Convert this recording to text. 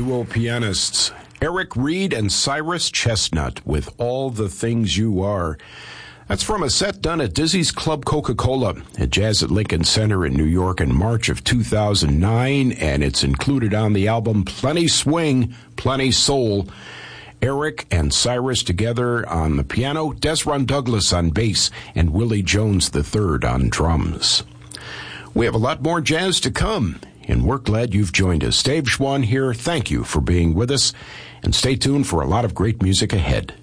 duo pianists Eric Reed and Cyrus Chestnut with All the Things You Are. That's from a set done at Dizzy's Club Coca-Cola at Jazz at Lincoln Center in New York in March of 2009, and it's included on the album Plenty Swing, Plenty Soul. Eric and Cyrus together on the piano, Desron Douglas on bass, and Willie Jones III on drums. We have a lot more jazz to come, and we're glad you've joined us. Dave Schwann here. Thank you for being with us, and stay tuned for a lot of great music ahead.